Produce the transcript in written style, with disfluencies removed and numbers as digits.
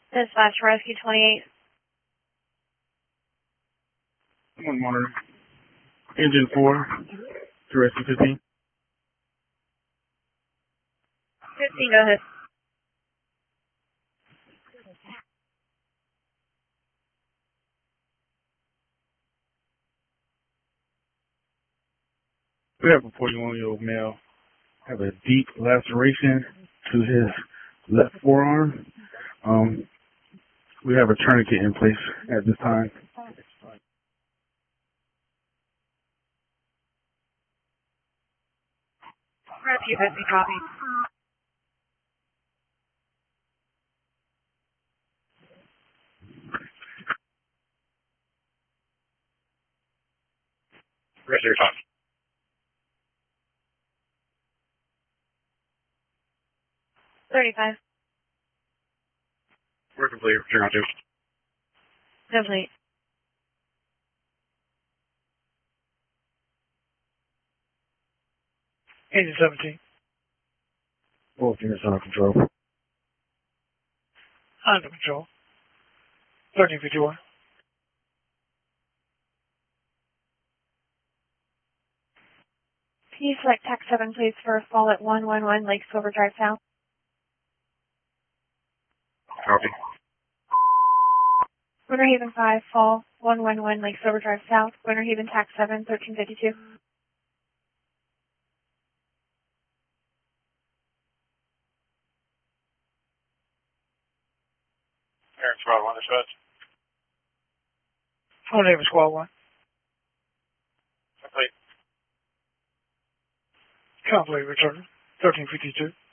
Dispatch Rescue 28. One monitor. Engine 4 to rescue 15. 15, go ahead. We have a 41-year-old male have a deep laceration to his left forearm. We have a tourniquet in place at this time. Rescue 50, copy. Rescue copy. $35. We're complete. Turn on 2. Complete. Engine 17. Both units under control. Under control. 1351. Can you select TAC 7, please, for a fall at 111 Lake Silver Drive South? Copy. Winter Haven 5, fall 111 Lake Silver Drive South. Winter Haven TAC 7, 1352. Aaron Squad 1, dispatch. Winter Haven Squad 1. Complete. Complete return. 1352.